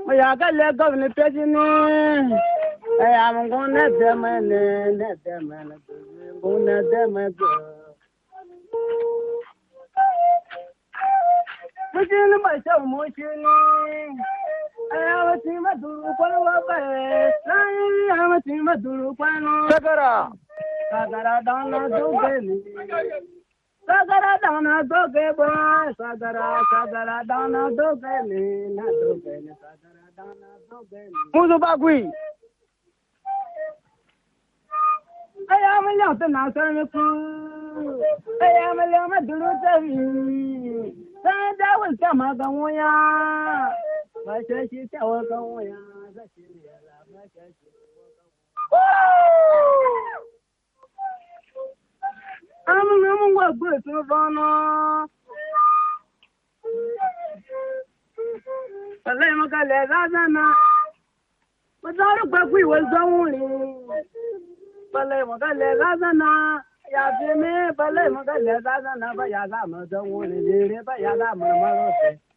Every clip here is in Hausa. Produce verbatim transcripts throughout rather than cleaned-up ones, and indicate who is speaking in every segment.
Speaker 1: ya ga le governor pejini ay am gonna dem ne ne dem ne gonna dem go mujin ma shaw mujin ay am ti ma duru ko wa ba ay am ti ma duru ko no sagara sagara dana do gani sagara dana do ge ba sagara sagara dana do gani na do gani sagara dana do gani muzo bagui ay am ya ta na sa me ku ay am ya ma duru ta mi sa da wa ka ma ga wo ya ba she shi ta wa ga wo ya za shi ya la ma she shi I'm a work with Savannah. But let me go let Razana. But I look back, we was only. But let me go let Razana. Yazime, but let me go let Razana. But Yazama don't want to do it. But Yazama,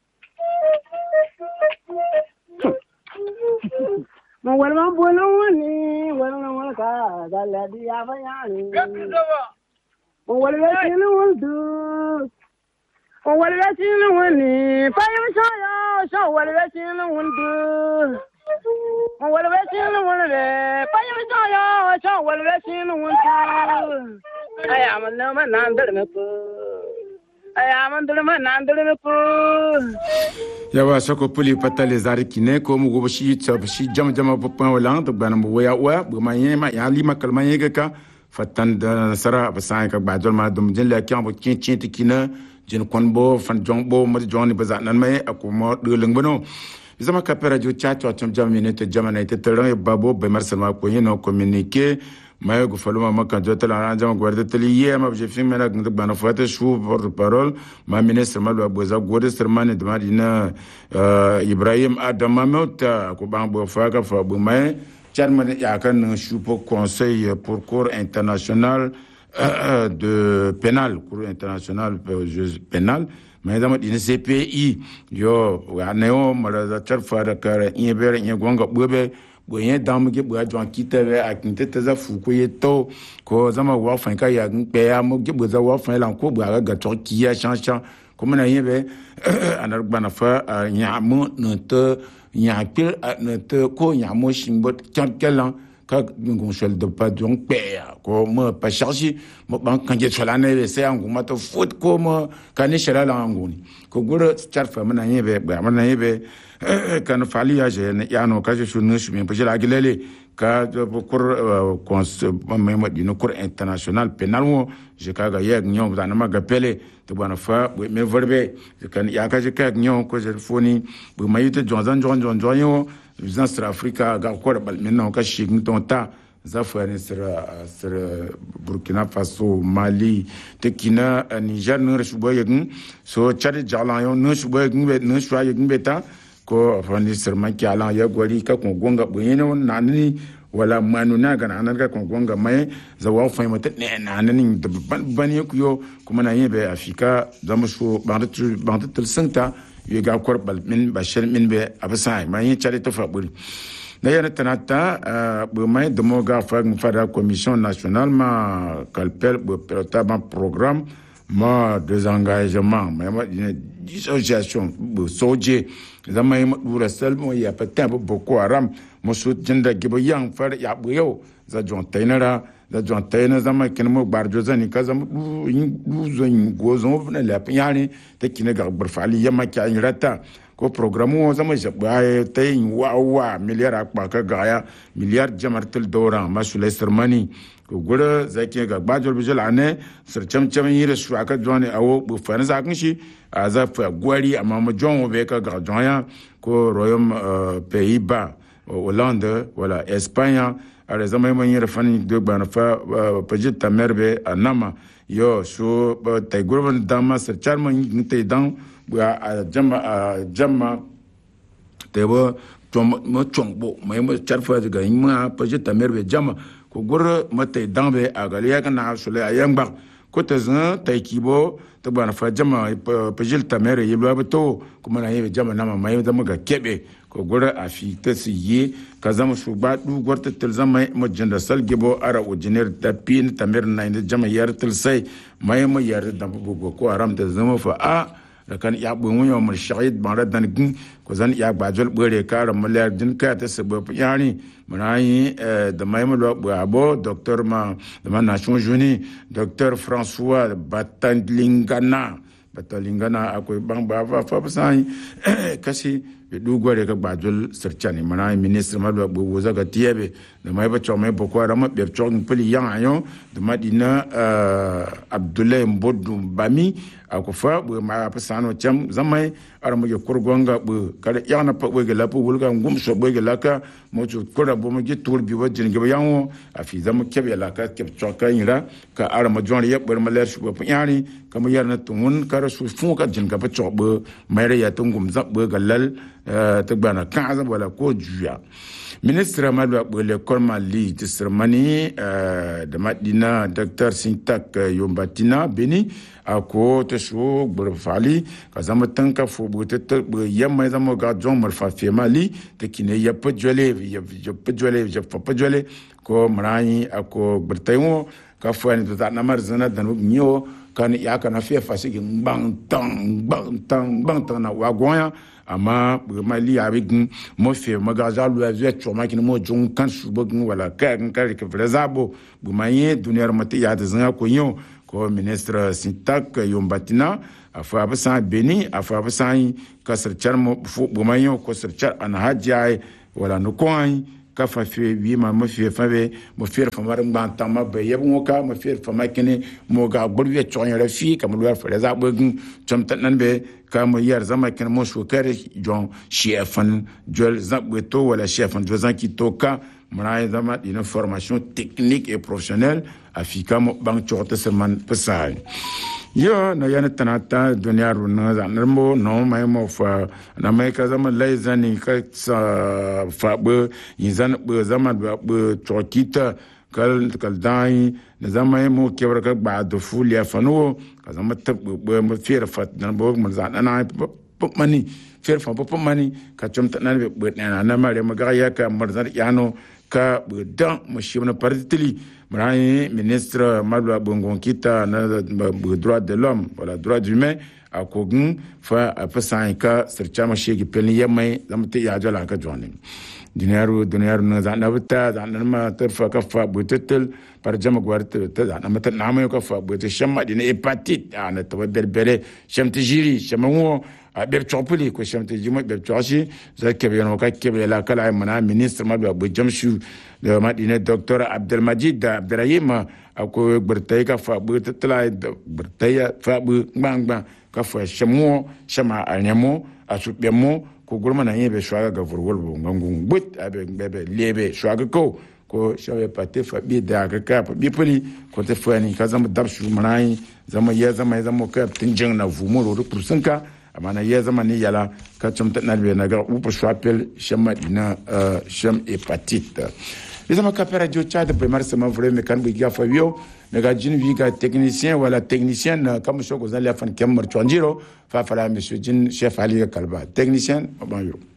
Speaker 1: well, I'm going well, I want to let the Avayani. What do you want to do? What do you want to do? So what do you want to do? What do you want to do? So what do you want to do? I am a number nine. I am under my nine.
Speaker 2: Yawa soko puli patale zari kine ko mu go shi shi jam jam po point wala to bana mo ya wa bu mayen ma ya li makal mayen ka fatan da sara ba sai ka ba jol ma dum jin la kyam bo kin kin tikina jin kon bo fan jong bo ma joni ba za nan mai ako mo de leng bono zama ka pera jo cha cha cham jam minute jamana ite tero babo be marsama ko yino communiquer mayo go faluma maka jota la jam guarda teliye ma je film na gnd bana fata chou porte parole ma ministre ma do boza gode sermane de madina Ibrahim Adam Mamota ko bambo faka fa bu mai chairman ya kan chou pour conseil pour cour international de pénal cour international pénal mais dans une C P I yo wa neo mara da charfa da kare yebere ngonga bobe boyen dam ge bo ajon kitebe akinte teza fuko yeto ko zama wa fan ka ya ngpe ya mo ge bo za wa fan la ko bo aga ga to ki ya chan chan ko mana yebe anar bana fa nya mo no te nya pil no te ko nya mo shimbot chan kelan ka ngon shel de pa donc pe ko mo pa charger mo ban kan je chola ne se angu ma to foot ko mo kan ni shela la anguni ko goro charfa mana yebe ba mana yebe kan fali ya je ya no ka je shunu shumi pa jela gilele ka pour cons même dino cour international pénal mo je ka ga yeg nyom da na ma ga pele to bana fa me verbe kan ya ka je ka nyom ko je foni bu mayite jonzan jon jon jon yo Business Africa ga ko bal maintenant ka shi ton ta za fane sera sera Burkina Faso Mali te kina Niger no shubo yegin so Chad jalan yo no shubo yegin be no shwa yegin beta ko fane sera ma ki ala ya gori ka ko gonga boyeno nanani wala manuna ga nan ga ko gonga mai za wa fa mata ne nanani ban ban yo kuma na yebe Afrika zamu sho bantu bantu tel santa ye ga korbal min bashir min be abasai ma yin chari to faburi na yana tanata bu mai de mo ga fa fada commission nationale ma kalpel bu pilotama programme ma désengagement ma ma dissociation bu soje zama yi dura selmo ya patin bu boko haram mo su jinda gibo yang far ya bu yo za jon tainara da jon tayna zama kin mo barjo zani ka zama du zon gozon na la piani te kin ga barfali yama ka rata ko programu zama jaba tay wa wa miliyar akpa ka gaya miliyar jamartul dora masule sermani ko gura zaki ga bajol bijal ane sir chamcham yire su aka joni awo bu fana zakin shi a za fa gwari amma mo jon be ka ga jonya ko royaume Pays-Bas Hollande wala Espagne ala zama yima yira fani do bana fa pajit tamerbe anama yo so tay gurban dama sir charma ngite dan a jama jama tebo tom mo chongbo mai mo charfa ga yima pajit tamerbe jama ko gur mate dambe agaliya kana sule ayamba ko ta zan ta kibo ta bana fa jama pajil ta mere yelo abato kuma na yebe jama nama mai da muga kebe ko gura a fi ta siye ka zama su ba du gorta til zama mo janda salgibo ara ojiner ta pin ta mer na inda jama yar til sai mai mo yar da bugo ko aram da zama fa a da kan ya bu mun yo mar shahid ban radan gin ko zan ya gbajol bore kara malar din ka ta sabab yani manayi da mai mo lo abo docteur ma de ma nation juni docteur François Batalingana Batalingana akwai ban ba fa fa sai kasi be dugore ka gbajol sirchani manayi ministre ma lo bo zaga tiebe da mai ba chome boko ram be chong pili yang ayo de madina Abdoulaye Mbodou Bami akofa bu ma pa sano cham zamai aramo ye kurgonga bu kada yana pa bu gela pu bulga ngum so bu gela ka mo chu kora bo mo gi tur bi wajin ge yanwo afi zam kebe la ka kebe choka ira ka aramo jon ye ber ma ler shu bu yani kam yarna tumun kara su fu ka jin ka pa cho bu mere ya tungum za bu galal ta bana ka za wala ko juya ministre Amadou Abou l'école Mali tisramani de Madina docteur Sintak Yombatina Beni ako te so bur fali ka zama tanka fo bu te yamma zama ga jon mar fa fi Mali te kine ya pa jole ya pa jole ya pa jole ko mrani ako bertayo ka fo ni ta na mar zana danu nyo kan ya kana fi fa si bang tang bang tang bang tang na wagoya ama Mali avec mo fe magaza lu aviet choma kini mo jong kan subogn wala ka kan ka ke vrezabo bu maye duner mate ya de ko nyo ko ministre Sintak Yombatina afa abasan Beni afa abasan ka serchar mo fu bu mayo ko serchar an hajjai wala no koin ka fa fe wi ma mo fe fa be mo fe fa mar nganta ma be yeb ngoka mo fe fa ma kini mo ga burwe chon ra fi kam lu fa za bogn chom tan nan be ka mo yar zama kini mo sho kare jon chefan jol zabweto wala chefan jozan ki toka mona zama une formation technique et professionnelle afika mo bang chorte seman pesai yo na yana tanata dunia runa za nermo no mai mo fa na mai ka zama laizani ka sa fa be yinzan be zama be chokita kal kal dai na zama mo kebra ka ba do fulia fano ka zama tab be mo fer fat na bo mo za na mani fer fa pop mani ka chomta na be na na mare maga ya ka marzar yano ka be dan mo shibna partili marayi ministre Amadou Abou Ngonkita na droit de l'homme wala droit humain a kogun fa apasan ka serchama shegi pelni yamai zamte ya jala ka joni dinaru dinaru na zana bata zana ma tarfa ka fa butetel par jama gwarte ta zana mata na ma ka fa bute shamma dina hepatite ana to berbere shamte jiri shamanwo a ber chopuli ko shamte jima ber choshi za kebe no ka kebe la kala mana ministre Amadou Abou Jamshu de Madina docteur Abdelmajid Abdrahim ako bertay ka fa butetela bertaya fa bu ngba ka fa shamo shama anyamo asupemo ko gurma na yebe shwaga ga furwol bo ngangu but abe bebe lebe shwaga ko ko shawe pate fa bi da ka ka bi puli ko te fani ka zama dabshu manai zama ya zama zama ka tinjin na vumuro ru kursanka amana ya zama ni yala ka chumta na be na ga upo shwapel shama dina sham hepatite zama ka pera jo cha de primaire sama vre me kan bi ga fa bio me ga jin vi ga technicien wala technicienne comme so ko zali afan kemmer chwanjiro fa fala monsieur jin chef ali kalba technicien bonjour